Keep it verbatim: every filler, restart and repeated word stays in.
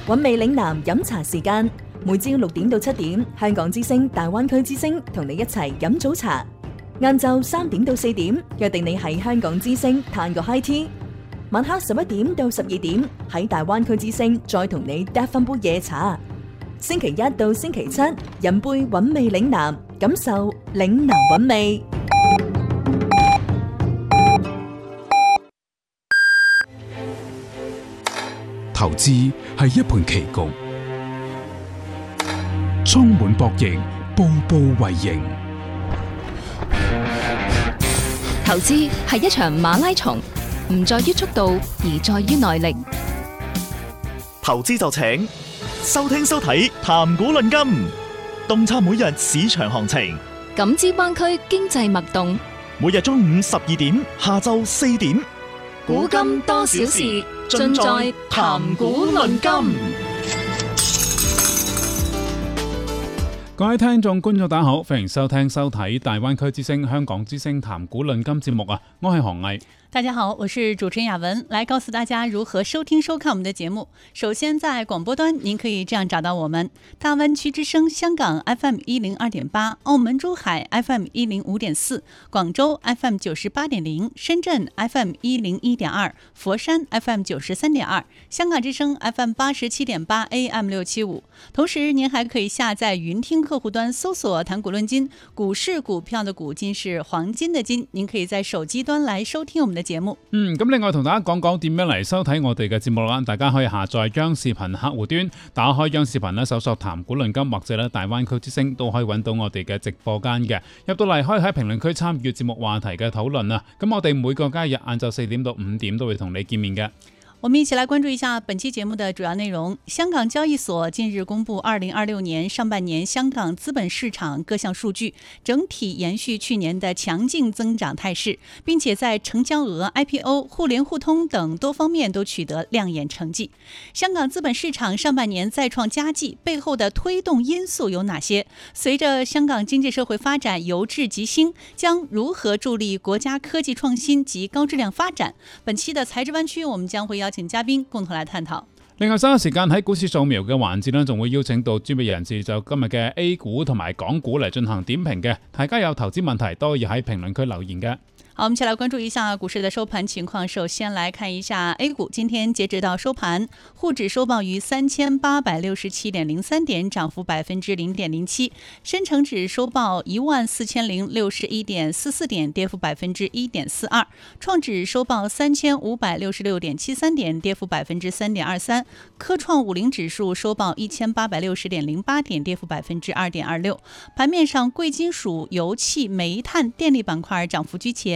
韻味嶺南飲茶時間，每朝六點到七點，香港之聲、大灣區之聲同你一齊飲早茶。晏晝三點到四點，約定你喺香港之聲嘆個 high tea。晚黑十一點到十二點，喺大灣區之聲再同你嗒翻杯夜茶。星期一到星期七，飲杯韻味嶺南，感受嶺南韻味。 投資係一盤棋局，充滿博弈，步步為營。 投資係一場馬拉松，唔在於速度，而在於耐力。 投資就請收聽收睇談股論金，洞察每日市場行情， 感知灣區經濟脈動。 每日中午十二點，下晝四點， 股金多少事，盡在談股論金。 各位聽眾觀眾大家好，歡迎收聽收睇大灣區之聲、香港之聲談股論金節目啊！我係韓毅。 大家好，我是主持人雅文，來告訴大家如何收聽收看我們的節目。首先在廣播端您可以這樣找到我們：大灣區之聲香港 F M 一零二點八，澳門珠海 F M 一零五點四，廣州 F M 九十八點零，深圳 F M 一零一點二，佛山 F M 九十三點二，香港之聲 F M 八十七點八 A M 六七五。同時您還可以下載雲聽客戶端搜索談股論金，股市股票的股，金是黃金的金，您可以在手機端來收聽我們的節目。 嗯，咁另外同大家講講點樣嚟收睇我哋嘅節目啦。大家可以下載央視頻客戶端，打開央視頻咧，搜索談股論金或者咧大灣區之聲，都可以揾到我哋嘅直播間嘅。入到嚟可以喺評論區參與節目話題嘅討論啊。咁我哋每個交易日晏晝四點到五點都會同你見面嘅。 我們一起來關注一下本期節目的主要內容。香港交易所近日公布二零二六年上半年香港資本市場各項數據，整體延續去年的強勁增長態勢，並且在成交額、I P O、互聯互通等多方面都取得亮眼成績。香港資本市場上半年再創佳績，背後的推動因素有哪些？隨着香港經濟社會發展由治及興，將如何助力國家科技創新及高質量發展？本期的財智灣區，我們將會邀請嘉賓共同來探討。 另外稍後時間喺股市掃描嘅環節呢，仲會邀請到專業人士就今日嘅 A 股同埋港股嚟進行點評嘅。大家有投資問題都可以喺評論區留言嘅。 好，我們一起來關注一下股市的收盤情況。首先來看一下 A 股，今天截止到收盤，滬指收報於三千八百六十七點零三點，漲幅百分之零點零七；深成指收報一萬四千零六十一點四四點，跌幅百分之一點四二；創指收報三千五百六十六點七三點，跌幅百分之三點二三；科創五零指數收報一千八百六十點零八點，跌幅百分之二點二六。盤面上，貴金屬、油氣、煤炭、電力板塊漲幅居前。